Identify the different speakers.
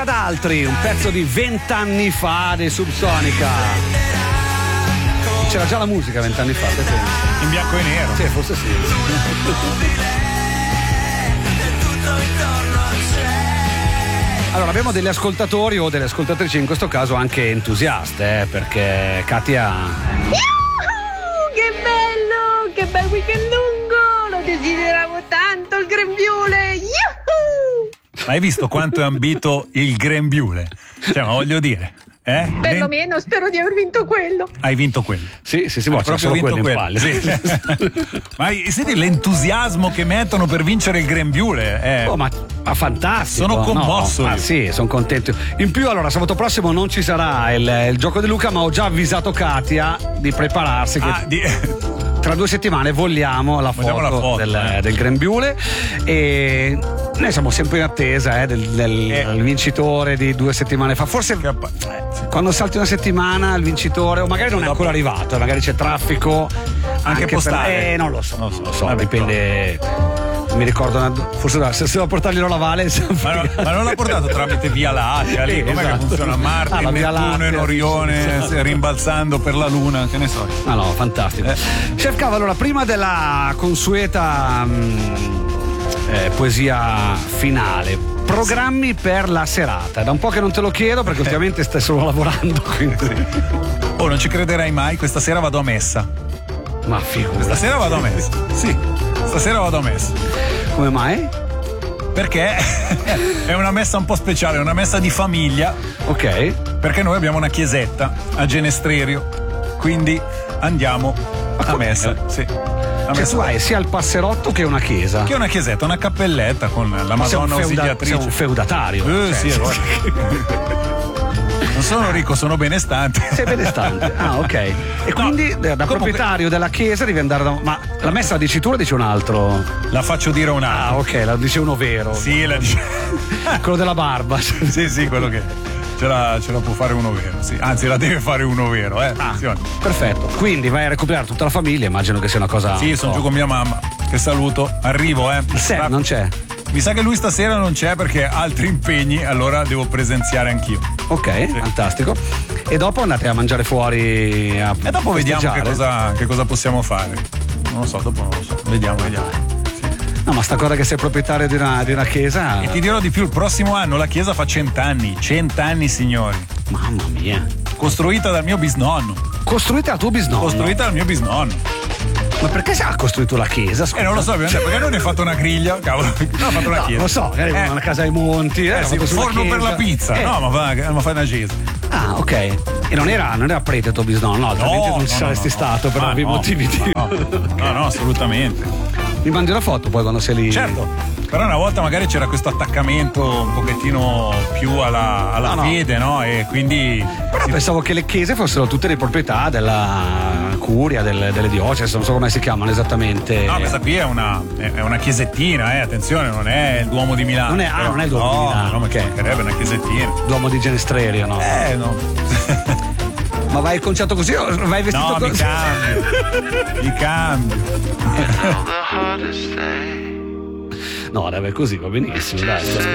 Speaker 1: ad altri, un pezzo di 20 anni fa dei Subsonica. C'era già la musica 20 anni fa,
Speaker 2: in bianco e nero.
Speaker 1: Sì, forse sì. Allora, abbiamo degli ascoltatori o delle ascoltatrici, in questo caso anche entusiaste, perché Katia...
Speaker 3: Che bel weekend lungo! Lo desideravo tanto, il grembiule! Yuhu!
Speaker 2: Ma hai visto quanto è ambito il grembiule? Cioè, ma voglio dire...
Speaker 3: Perlomeno spero di aver vinto quello.
Speaker 2: Hai vinto quello.
Speaker 1: Sì, ma c'è solo quello in palle.
Speaker 2: Sì. Ma senti l'entusiasmo che mettono per vincere il grembiule.
Speaker 1: Oh, ma fantastico.
Speaker 2: Sono commosso.
Speaker 1: No, sì, sono contento. In più, allora, sabato prossimo non ci sarà il gioco di Luca, ma ho già avvisato Katia di prepararsi. Tra 2 settimane vogliamo la foto del grembiule, e noi siamo sempre in attesa del vincitore di 2 settimane fa. Forse quando salti una settimana il vincitore, o magari non è ancora arrivato, magari c'è traffico
Speaker 2: anche postale.
Speaker 1: Non lo so, dipende. Mi ricordo, forse se devo portarglielo alla Vale.
Speaker 2: Ma non l'ha portato tramite Via Lattea lì? Com'è che funziona? Marte, Nettuno e Orione rimbalzando per la Luna, che ne so.
Speaker 1: No, fantastico. Chef Cava, allora, prima della consueta poesia finale, programmi per la serata. Da un po' che non te lo chiedo, perché ultimamente stai solo lavorando, quindi.
Speaker 2: Oh, non ci crederai mai, questa sera vado a messa.
Speaker 1: Ma figurati.
Speaker 2: Stasera vado a messa. Sì, stasera vado a messa.
Speaker 1: Come mai?
Speaker 2: Perché è una messa un po' speciale, una messa di famiglia.
Speaker 1: Ok.
Speaker 2: Perché noi abbiamo una chiesetta a Genestrerio, quindi andiamo a messa. Sì.
Speaker 1: Cioè tu hai sia il passerotto che una chiesa.
Speaker 2: Che una chiesetta, una cappelletta con la Madonna Ausiliatrice.
Speaker 1: Sei un feudatario.
Speaker 2: Sì, non sono ricco, sono benestante.
Speaker 1: Sei benestante. Ah, ok. E quindi da proprietario della chiesa devi andare da. Ma la messa la dici tu o la dice un altro?
Speaker 2: La faccio dire un altro.
Speaker 1: Ah, ok, la dice uno vero.
Speaker 2: Sì, la dice.
Speaker 1: Quello della barba.
Speaker 2: Sì, quello che. Ce la può fare uno vero, sì. Anzi, la deve fare uno vero,
Speaker 1: perfetto. Quindi vai a recuperare tutta la famiglia, immagino che sia una cosa.
Speaker 2: Sì, sono giù con mia mamma, che saluto. Arrivo,
Speaker 1: Sam non c'è?
Speaker 2: Mi sa che lui stasera non c'è perché ha altri impegni, allora devo presenziare anch'io.
Speaker 1: Ok, sì. Fantastico. E dopo andate a mangiare fuori a
Speaker 2: e dopo vediamo che cosa possiamo fare. Non lo so, dopo non lo so. Vediamo.
Speaker 1: No, ma sta cosa che sei proprietario di una chiesa.
Speaker 2: E ti dirò di più, il prossimo anno la chiesa fa 100 anni. 100 anni, signori.
Speaker 1: Mamma mia.
Speaker 2: Costruita dal mio bisnonno.
Speaker 1: Costruita dal tuo bisnonno?
Speaker 2: Costruita dal mio bisnonno.
Speaker 1: Ma perché si ha costruito la chiesa? Scusa.
Speaker 2: Non lo so, perché non hai fatto una griglia? Cavolo, no, ha fatto una chiesa.
Speaker 1: Lo so, magari una casa ai monti.
Speaker 2: Sì, un forno per la pizza. No, ma fai una chiesa.
Speaker 1: Ah, ok. E non era prete tuo bisnonno, no? Altrimenti non ci saresti stato per ovvi motivi di.
Speaker 2: No, assolutamente.
Speaker 1: Mi mandi una foto poi quando sei lì.
Speaker 2: Certo, però una volta magari c'era questo attaccamento un pochettino più alla fede, no? E quindi.
Speaker 1: Però pensavo che le chiese fossero tutte di proprietà della curia, delle diocesi, non so come si chiamano esattamente.
Speaker 2: No, questa qui è una chiesettina, attenzione, non è il Duomo di Milano.
Speaker 1: Non è il Duomo di Milano.
Speaker 2: No, ma che sarebbe una chiesettina.
Speaker 1: Duomo di Genestrerio, no?
Speaker 2: No.
Speaker 1: Ma vai al concerto così o vai vestito così?
Speaker 2: Mi cambio.
Speaker 1: No, dai, così va benissimo, dai.